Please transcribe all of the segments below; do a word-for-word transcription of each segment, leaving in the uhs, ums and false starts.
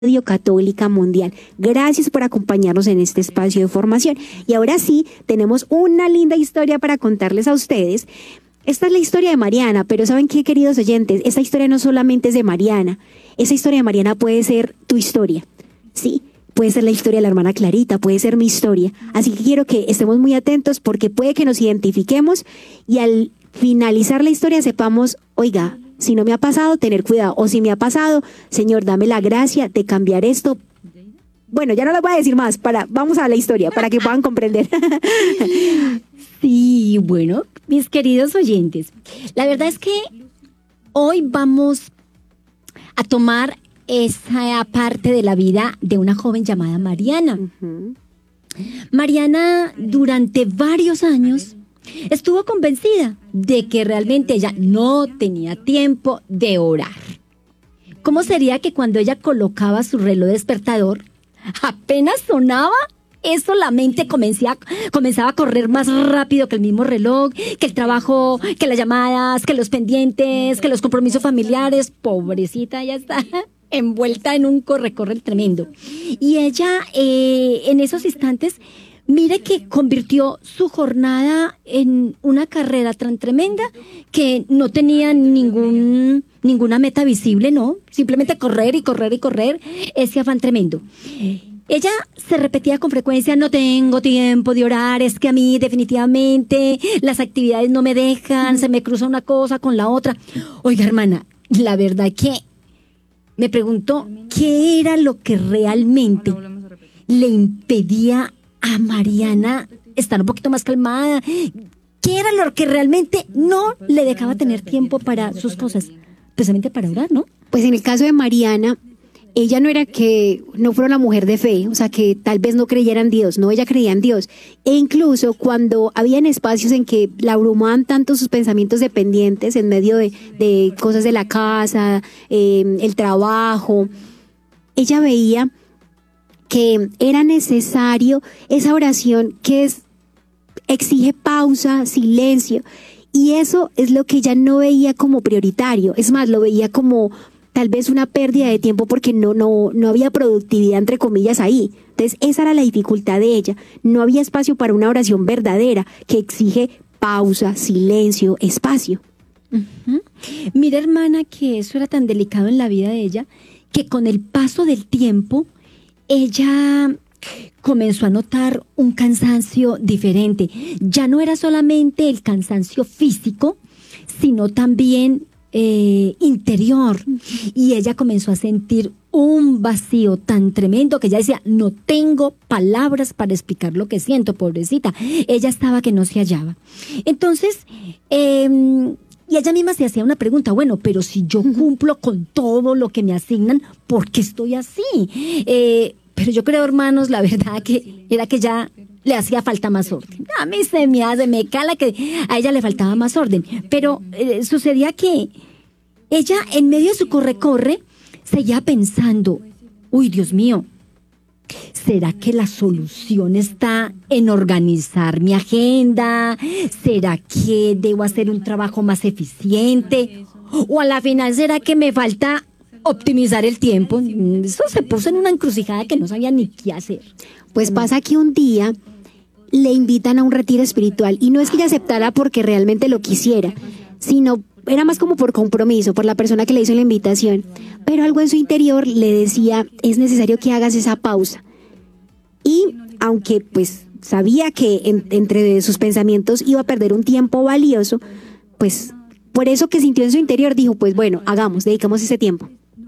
Radio Católica Mundial. Gracias por acompañarnos en este espacio de formación. Y ahora sí, tenemos una linda historia para contarles a ustedes. Esta es la historia de Mariana, pero ¿saben qué, queridos oyentes? Esta historia no solamente es de Mariana. Esa historia de Mariana puede ser tu historia, ¿sí? Puede ser la historia de la hermana Clarita, puede ser mi historia. Así que quiero que estemos muy atentos porque puede que nos identifiquemos y al finalizar la historia sepamos, oiga, si no me ha pasado, tener cuidado. O si me ha pasado, Señor, dame la gracia de cambiar esto. Bueno, ya no les voy a decir más. Para, vamos a la historia para que puedan comprender. Sí, bueno, mis queridos oyentes, la verdad es que hoy vamos a tomar esa parte de la vida de una joven llamada Mariana. Uh-huh. Mariana, durante varios años, estuvo convencida de que realmente ella no tenía tiempo de orar. ¿Cómo sería que cuando ella colocaba su reloj despertador, apenas sonaba, eso la mente comenzaba, comenzaba a correr más rápido que el mismo reloj, que el trabajo, que las llamadas, que los pendientes, que los compromisos familiares? Pobrecita, ya está envuelta en un corre-corre tremendo. Y ella, eh, en esos instantes, mire que convirtió su jornada en una carrera tan tremenda que no tenía ningún, ninguna meta visible, ¿no? Simplemente correr y correr y correr, ese afán tremendo. Ella se repetía con frecuencia, no tengo tiempo de orar, es que a mí definitivamente las actividades no me dejan, se me cruza una cosa con la otra. Oiga, hermana, la verdad que me preguntó qué era lo que realmente le impedía a Mariana estar un poquito más calmada. ¿Qué era lo que realmente no le dejaba tener tiempo para sus cosas? Precisamente para orar, ¿no? Pues en el caso de Mariana, ella no era que no fuera una mujer de fe, o sea, que tal vez no creyera en Dios, no, ella creía en Dios. E incluso cuando habían espacios en que la abrumaban tanto sus pensamientos dependientes en medio de, de cosas de la casa, eh, el trabajo, ella veía que era necesario esa oración que es, exige pausa, silencio, y eso es lo que ella no veía como prioritario. Es más, lo veía como tal vez una pérdida de tiempo porque no, no, no había productividad, entre comillas, ahí. Entonces esa era la dificultad de ella. No había espacio para una oración verdadera que exige pausa, silencio, espacio. Uh-huh. Mira, hermana, que eso era tan delicado en la vida de ella que con el paso del tiempo ella comenzó a notar un cansancio diferente. Ya no era solamente el cansancio físico, sino también eh, interior. Y ella comenzó a sentir un vacío tan tremendo que ella decía, no tengo palabras para explicar lo que siento, pobrecita. Ella estaba que no se hallaba. Entonces, eh, y ella misma se hacía una pregunta, bueno, pero si yo cumplo con todo lo que me asignan, ¿por qué estoy así? Eh, Pero yo creo, hermanos, la verdad que era que ya le hacía falta más orden. A mí se me hace, me cala que a ella le faltaba más orden. Pero eh, sucedía que ella, en medio de su corre-corre, seguía pensando, uy, Dios mío, ¿será que la solución está en organizar mi agenda? ¿Será que debo hacer un trabajo más eficiente? ¿O a la final será que me falta optimizar el tiempo? Eso se puso en una encrucijada que no sabía ni qué hacer. Pues pasa que un día le invitan a un retiro espiritual y no es que ella aceptara porque realmente lo quisiera, sino era más como por compromiso, por la persona que le hizo la invitación. Pero algo en su interior le decía, es necesario que hagas esa pausa. Y aunque pues sabía que en, entre sus pensamientos iba a perder un tiempo valioso, pues por eso que sintió en su interior dijo, pues bueno, hagamos, dedicamos ese tiempo.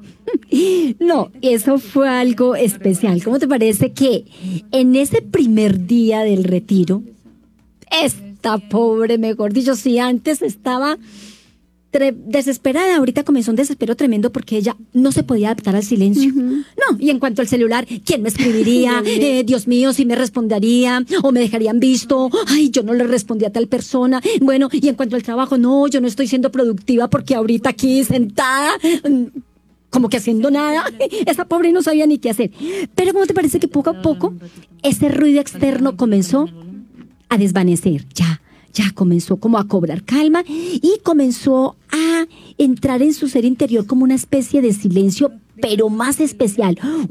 No, eso fue algo especial. ¿Cómo te parece que en ese primer día del retiro, esta pobre, mejor dicho, si antes estaba tre- desesperada, ahorita comenzó un desespero tremendo porque ella no se podía adaptar al silencio? Uh-huh. No, y en cuanto al celular, ¿quién me escribiría? eh, Dios mío, si me respondería o me dejarían visto. Ay, yo no le respondí a tal persona. Bueno, y en cuanto al trabajo, no, yo no estoy siendo productiva porque ahorita aquí sentada, como que haciendo nada, esa pobre no sabía ni qué hacer. Pero ¿cómo te parece que poco a poco ese ruido externo comenzó a desvanecer? Ya, ya comenzó como a cobrar calma y comenzó a entrar en su ser interior como una especie de silencio pero más especial.